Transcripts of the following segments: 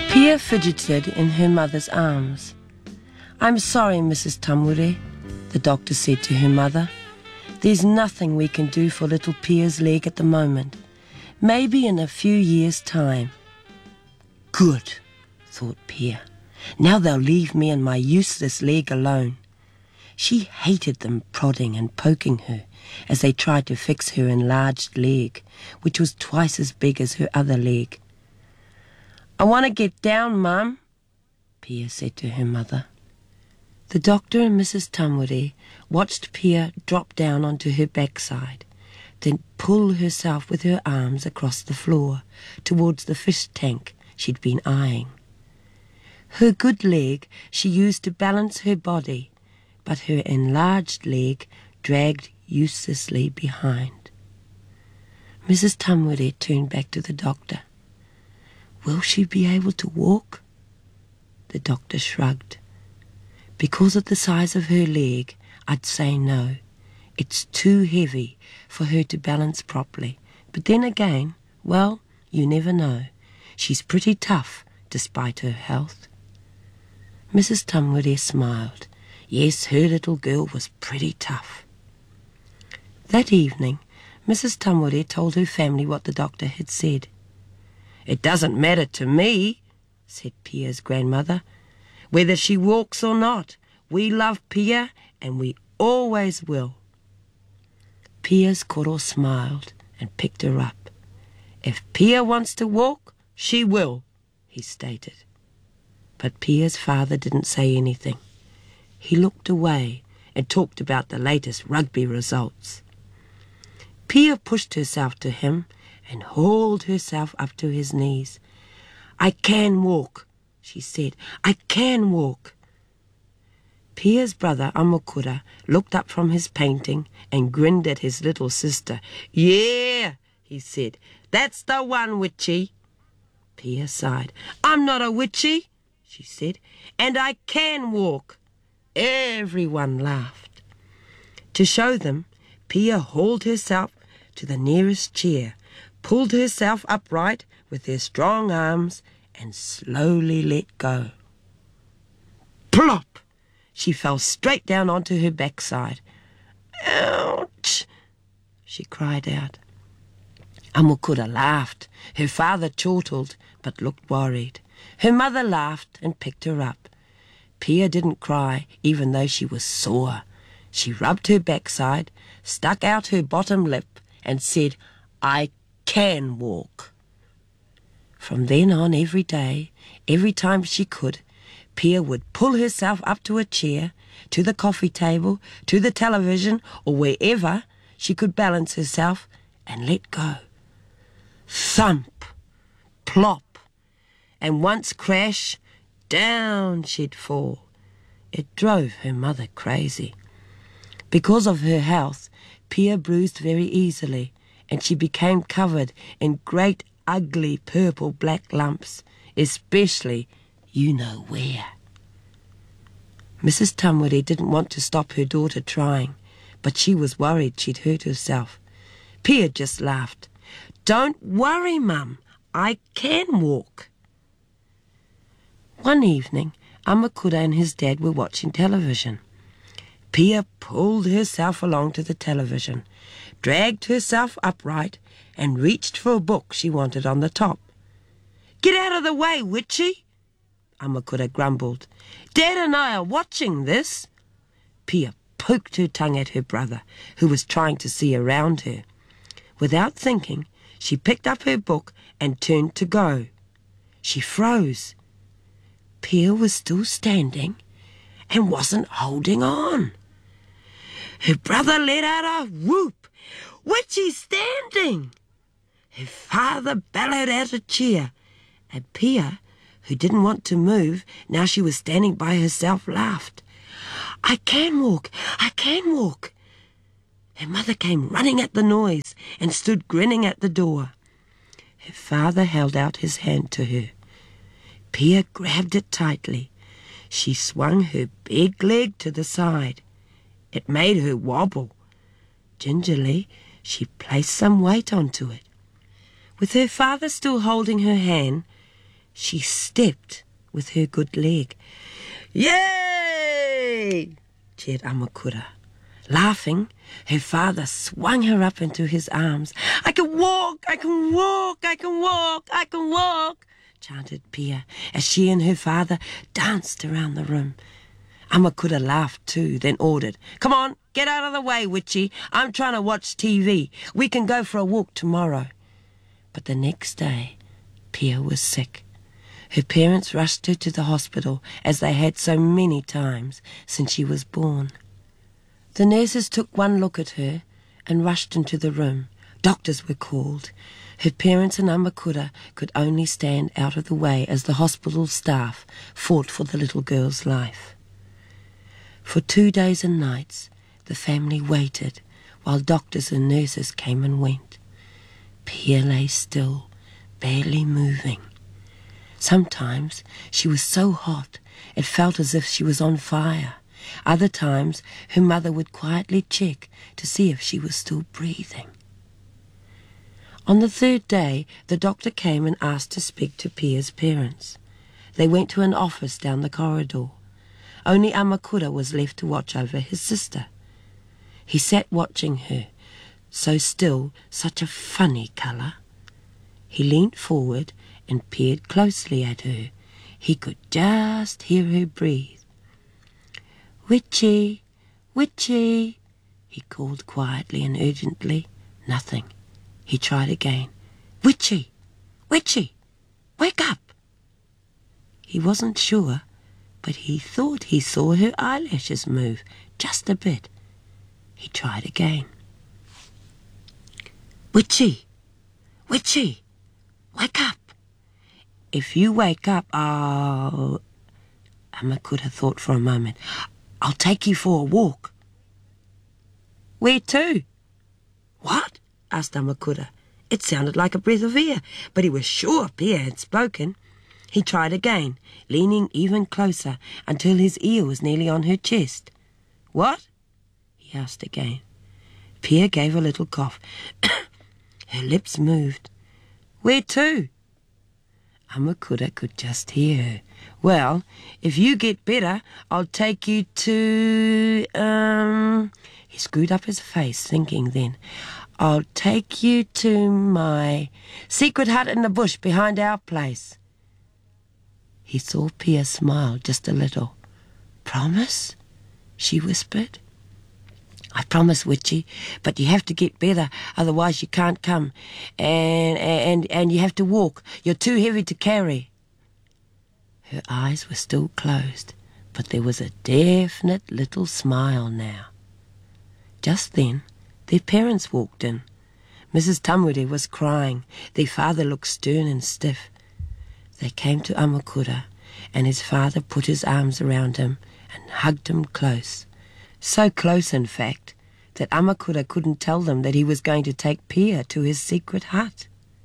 Pia fidgeted in her mother's arms. "I'm sorry, Mrs. Tamure," the doctor said to her mother. "There's nothing we can do for little Pia's leg at the moment. Maybe in a few years' time." "Good," thought Pia. "Now they'll leave me and my useless leg alone." She hated them prodding and poking her as they tried to fix her enlarged leg, which was twice as big as her other leg. "I want to get down, Mum," Pia said to her mother. The doctor and Mrs. Tamure watched Pia drop down onto her backside, then pull herself with her arms across the floor towards the fish tank she'd been eyeing. Her good leg she used to balance her body, but her enlarged leg dragged uselessly behind. Mrs. Tamure turned back to the doctor. "Will she be able to walk?" The doctor shrugged. "Because of the size of her leg, I'd say no. It's too heavy for her to balance properly. But then again, well, you never know. She's pretty tough, despite her health." Mrs. Tamure smiled. Yes, her little girl was pretty tough. That evening, Mrs. Tamure told her family what the doctor had said. "It doesn't matter to me," said Pia's grandmother, "whether she walks or not. We love Pia and we always will." Pia's koro smiled and picked her up. "If Pia wants to walk, she will," he stated. But Pia's father didn't say anything. He looked away and talked about the latest rugby results. Pia pushed herself to him and hauled herself up to his knees. "I can walk," she said. "I can walk." Pia's brother Amokura looked up from his painting and grinned at his little sister. "Yeah," he said, "that's the one, witchy." Pia sighed. "I'm not a witchy," she said, "and I can walk." Everyone laughed. To show them, Pia hauled herself to the nearest chair, pulled herself upright with her strong arms, and slowly let go. Plop! She fell straight down onto her backside. "Ouch!" she cried out. Amokura laughed. Her father chortled, but looked worried. Her mother laughed and picked her up. Pia didn't cry, even though she was sore. She rubbed her backside, stuck out her bottom lip, and said, "I can walk." From then on, every day, every time she could, Pia would pull herself up to a chair, to the coffee table, to the television, or wherever she could balance herself, and let go. Thump! Plop! And once crash, down she'd fall. It drove her mother crazy. Because of her health, Pia bruised very easily, and she became covered in great ugly purple-black lumps, especially you know where. Mrs. Tamure didn't want to stop her daughter trying, but she was worried she'd hurt herself. Pia just laughed. "Don't worry, Mum, I can walk." One evening, Amokura and his dad were watching television. Pia pulled herself along to the television, dragged herself upright, and reached for a book she wanted on the top. "Get out of the way, witchy!" Amokura grumbled. "Dad and I are watching this." Pia poked her tongue at her brother, who was trying to see around her. Without thinking, she picked up her book and turned to go. She froze. Pia was still standing and wasn't holding on. Her brother let out a whoop. "Witchy's standing!" Her father bellowed out a cheer, and Pia, who didn't want to move, now she was standing by herself, laughed. "I can walk! I can walk!" Her mother came running at the noise and stood grinning at the door. Her father held out his hand to her. Pia grabbed it tightly. She swung her big leg to the side. It made her wobble. Gingerly, she placed some weight onto it. With her father still holding her hand, she stepped with her good leg. "Yay!" cheered Amakura. Laughing, her father swung her up into his arms. "I can walk, I can walk, I can walk, I can walk," chanted Pia as she and her father danced around the room. Amakura laughed too, then ordered, "Come on, get out of the way, Witchy. I'm trying to watch TV. We can go for a walk tomorrow." But the next day, Pia was sick. Her parents rushed her to the hospital, as they had so many times since she was born. The nurses took one look at her and rushed into the room. Doctors were called. Her parents and Amakura could only stand out of the way as the hospital staff fought for the little girl's life. For 2 days and nights, the family waited while doctors and nurses came and went. Pia lay still, barely moving. Sometimes she was so hot it felt as if she was on fire. Other times her mother would quietly check to see if she was still breathing. On the 3rd day, the doctor came and asked to speak to Pia's parents. They went to an office down the corridor. Only Amakura was left to watch over his sister. He sat watching her, so still, such a funny colour. He leaned forward and peered closely at her. He could just hear her breathe. "Witchy, Witchy," he called quietly and urgently. Nothing. He tried again. "Witchy, Witchy, wake up." He wasn't sure, but he thought he saw her eyelashes move just a bit. He tried again. "Witchy, Witchy, wake up. If you wake up, Amakura thought for a moment. "I'll take you for a walk." "Where to?" "What?" asked Amakura. It sounded like a breath of air, but he was sure Pia had spoken. He tried again, leaning even closer until his ear was nearly on her chest. "What?" he asked again. Pia gave a little cough. Her lips moved. "Where to?" Amakura could just hear her. "Well, if you get better, I'll take you to, He screwed up his face, thinking then, "I'll take you to my secret hut in the bush behind our place." He saw Pia smile just a little. "Promise?" she whispered. "I promise, Witchy, but you have to get better, otherwise you can't come. And you have to walk. You're too heavy to carry." Her eyes were still closed, but there was a definite little smile now. Just then, their parents walked in. Mrs. Tamure was crying. Their father looked stern and stiff. They came to Amakura, and his father put his arms around him and hugged him close. So close, in fact, that Amakura couldn't tell them that he was going to take Pia to his secret hut.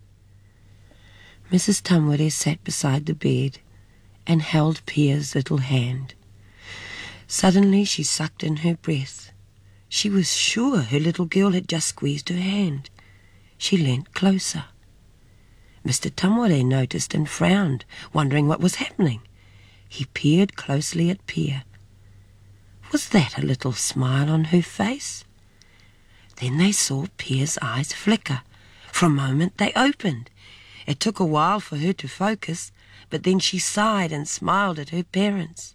Mrs. Tamure sat beside the bed and held Pia's little hand. Suddenly she sucked in her breath. She was sure her little girl had just squeezed her hand. She leant closer. Mr. Tamure noticed and frowned, wondering what was happening. He peered closely at Pia. Was that a little smile on her face? Then they saw Pia's eyes flicker. For a moment they opened. It took a while for her to focus, but then she sighed and smiled at her parents.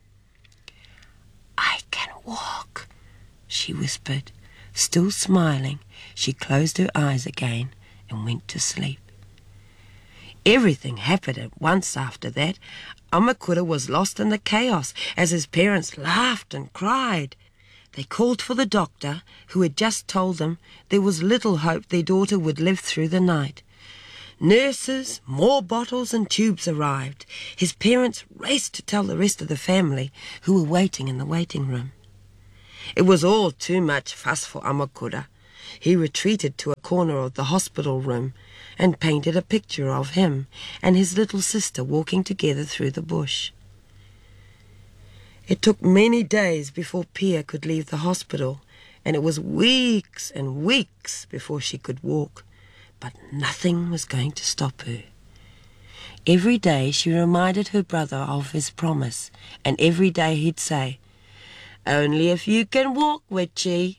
"I can walk," she whispered. Still smiling, she closed her eyes again and went to sleep. Everything happened at once after that. Amakura was lost in the chaos as his parents laughed and cried. They called for the doctor, who had just told them there was little hope their daughter would live through the night. Nurses, more bottles and tubes arrived. His parents raced to tell the rest of the family, who were waiting in the waiting room. It was all too much fuss for Amakura. He retreated to a corner of the hospital room and painted a picture of him and his little sister walking together through the bush. It took many days before Pia could leave the hospital, and it was weeks and weeks before she could walk, but nothing was going to stop her. Every day she reminded her brother of his promise, and every day he'd say, "Only if you can walk, Witchy."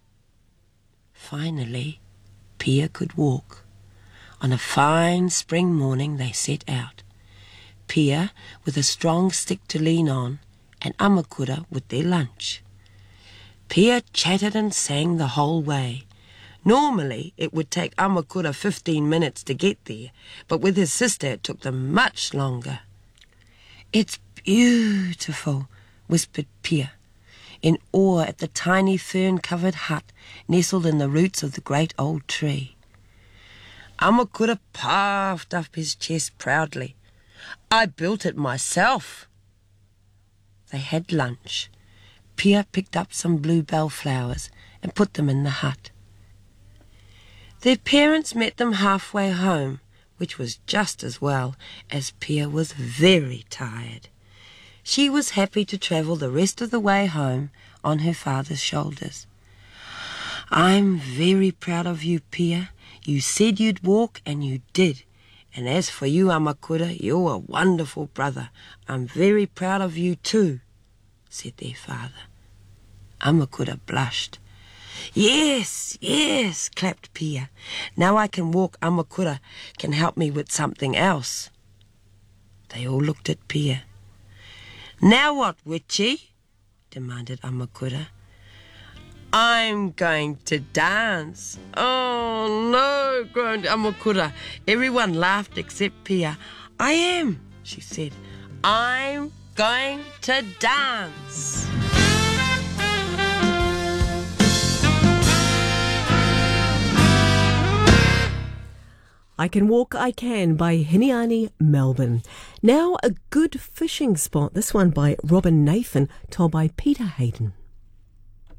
Finally, Pia could walk. On a fine spring morning they set out, Pia with a strong stick to lean on, and Amakura with their lunch. Pia chatted and sang the whole way. Normally it would take Amakura 15 minutes to get there, but with his sister it took them much longer. "It's beautiful," whispered Pia, in awe at the tiny fern-covered hut nestled in the roots of the great old tree. Amakura puffed up his chest proudly. "I built it myself." They had lunch. Pia picked up some bluebell flowers and put them in the hut. Their parents met them halfway home, which was just as well, as Pia was very tired. She was happy to travel the rest of the way home on her father's shoulders. "I'm very proud of you, Pia. You said you'd walk, and you did. And as for you, Amakura, you're a wonderful brother. I'm very proud of you too," said their father. Amakura blushed. Yes, clapped Pia. "Now I can walk. Amakura can help me with something else." They all looked at Pia. "Now what, Witchy?" demanded Amakura. "I'm going to dance." "Oh no," groaned Amakura. Everyone laughed except Pia. "I am," she said. "I'm going to dance." I Can Walk, I Can by Hiniani Melbourne. Now a good fishing spot, this one by Robin Nathan, told by Peter Hayden.